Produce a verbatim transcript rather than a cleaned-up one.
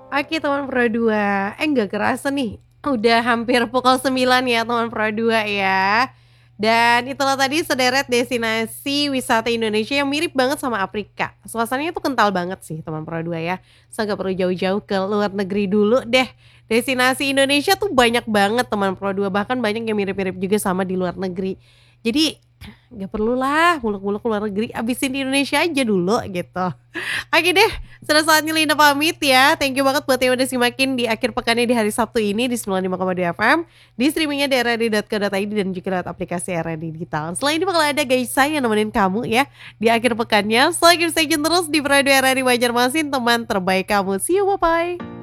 Oke teman Pro dua, eh nggak kerasa nih, udah hampir pukul sembilan ya teman Pro dua ya. Dan itulah tadi sederet destinasi wisata Indonesia yang mirip banget sama Afrika. Suasananya tuh kental banget sih teman Pro dua ya. So nggak perlu jauh-jauh ke luar negeri dulu deh. Destinasi Indonesia tuh banyak banget teman Pro dua, bahkan banyak yang mirip-mirip juga sama di luar negeri. Jadi nggak perlulah muluk-muluk ke luar negeri, abisin di Indonesia aja dulu gitu. Oke deh, sudah saatnya Linda pamit ya. Thank you banget buat yang udah simakin di akhir pekannya di hari Sabtu ini di sembilan puluh lima koma dua F M. Di streamingnya di r r d dot co dot i d dan juga lewat aplikasi R R D Digital. Selain ini bakal ada guys saya yang nemenin kamu ya di akhir pekannya. So keep stay tune terus di Radio R R D Banjarmasin, teman terbaik kamu. See you, bye-bye.